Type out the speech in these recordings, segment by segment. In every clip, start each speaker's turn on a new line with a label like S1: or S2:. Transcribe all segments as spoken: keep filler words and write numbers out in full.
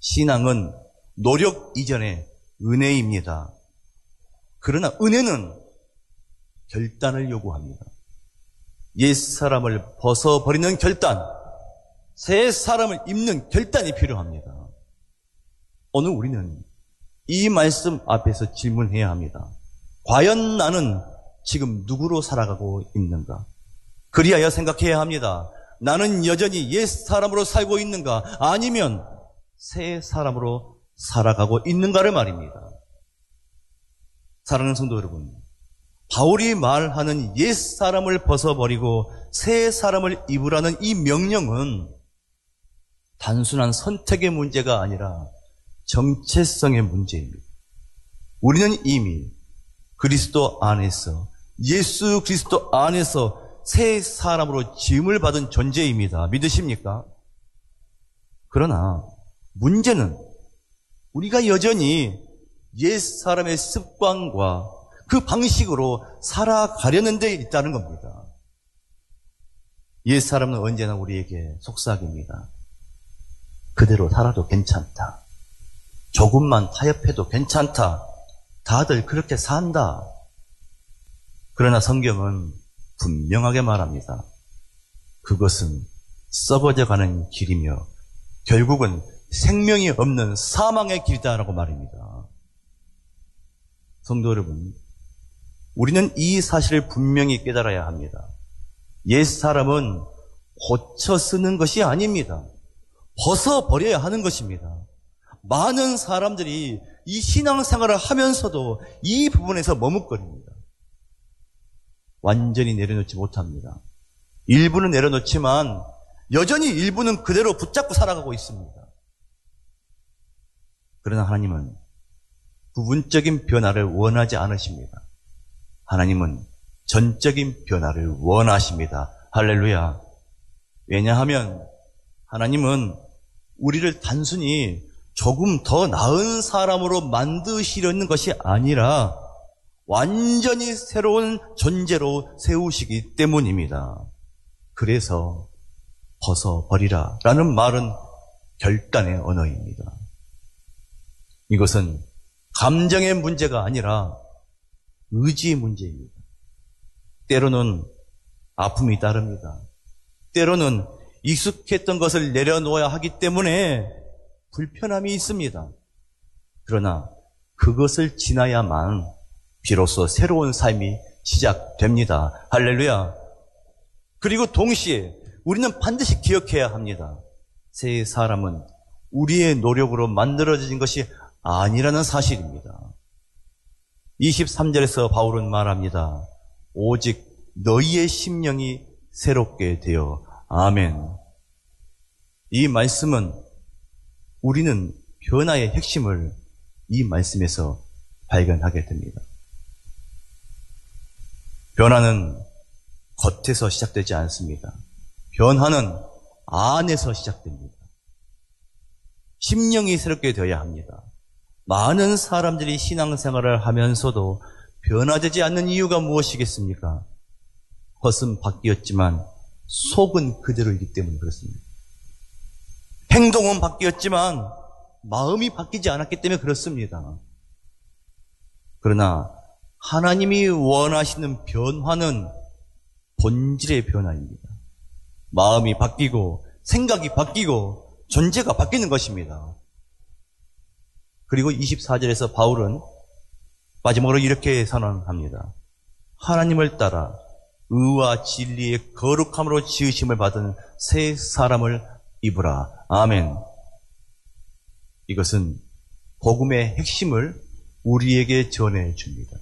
S1: 신앙은 노력 이전에 은혜입니다. 그러나 은혜는 결단을 요구합니다. 옛사람을 벗어버리는 결단, 새 사람을 입는 결단이 필요합니다. 오늘 우리는 이 말씀 앞에서 질문해야 합니다. 과연 나는 지금 누구로 살아가고 있는가? 그리하여 생각해야 합니다. 나는 여전히 옛 사람으로 살고 있는가? 아니면 새 사람으로 살아가고 있는가를 말입니다. 사랑하는 성도 여러분, 바울이 말하는 옛 사람을 벗어버리고 새 사람을 입으라는 이 명령은 단순한 선택의 문제가 아니라 정체성의 문제입니다. 우리는 이미 그리스도 안에서, 예수 그리스도 안에서 새 사람으로 지음을 받은 존재입니다. 믿으십니까? 그러나 문제는 우리가 여전히 옛 사람의 습관과 그 방식으로 살아가려는 데 있다는 겁니다. 옛 사람은 언제나 우리에게 속삭입니다. 그대로 살아도 괜찮다. 조금만 타협해도 괜찮다. 다들 그렇게 산다. 그러나 성경은 분명하게 말합니다. 그것은 썩어져가는 길이며 결국은 생명이 없는 사망의 길이다라고 말입니다. 성도 여러분, 우리는 이 사실을 분명히 깨달아야 합니다. 옛 사람은 고쳐 쓰는 것이 아닙니다. 벗어버려야 하는 것입니다. 많은 사람들이 이 신앙생활을 하면서도 이 부분에서 머뭇거립니다. 완전히 내려놓지 못합니다. 일부는 내려놓지만 여전히 일부는 그대로 붙잡고 살아가고 있습니다. 그러나 하나님은 부분적인 변화를 원하지 않으십니다. 하나님은 전적인 변화를 원하십니다. 할렐루야. 왜냐하면 하나님은 우리를 단순히 조금 더 나은 사람으로 만드시려는 것이 아니라 완전히 새로운 존재로 세우시기 때문입니다. 그래서 벗어버리라 라는 말은 결단의 언어입니다. 이것은 감정의 문제가 아니라 의지의 문제입니다. 때로는 아픔이 따릅니다. 때로는 익숙했던 것을 내려놓아야 하기 때문에 불편함이 있습니다. 그러나 그것을 지나야만 비로소 새로운 삶이 시작됩니다. 할렐루야. 그리고 동시에 우리는 반드시 기억해야 합니다. 새 사람은 우리의 노력으로 만들어진 것이 아니라는 사실입니다. 이십삼 절에서 바울은 말합니다. 오직 너희의 심령이 새롭게 되어. 아멘. 이 말씀은 우리는 변화의 핵심을 이 말씀에서 발견하게 됩니다. 변화는 겉에서 시작되지 않습니다. 변화는 안에서 시작됩니다. 심령이 새롭게 되어야 합니다. 많은 사람들이 신앙생활을 하면서도 변화되지 않는 이유가 무엇이겠습니까? 겉은 바뀌었지만 속은 그대로이기 때문에 그렇습니다. 행동은 바뀌었지만 마음이 바뀌지 않았기 때문에 그렇습니다. 그러나 하나님이 원하시는 변화는 본질의 변화입니다. 마음이 바뀌고 생각이 바뀌고 존재가 바뀌는 것입니다. 그리고 이십사 절에서 바울은 마지막으로 이렇게 선언합니다. 하나님을 따라 의와 진리의 거룩함으로 지으심을 받은 새 사람을 입으라. 아멘. 이것은 복음의 핵심을 우리에게 전해줍니다.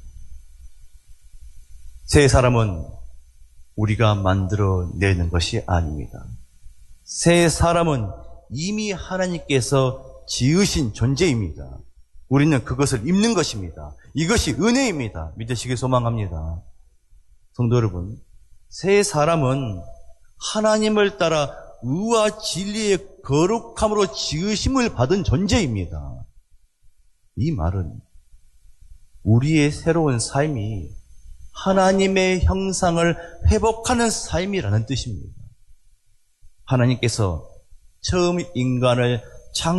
S1: 새 사람은 우리가 만들어내는 것이 아닙니다. 새 사람은 이미 하나님께서 지으신 존재입니다. 우리는 그것을 입는 것입니다. 이것이 은혜입니다. 믿으시길 소망합니다. 성도 여러분, 새 사람은 하나님을 따라 의와 진리의 거룩함으로 지으심을 받은 존재입니다. 이 말은 우리의 새로운 삶이 하나님의 형상을 회복하는 삶이라는 뜻입니다. 하나님께서 처음 인간을 창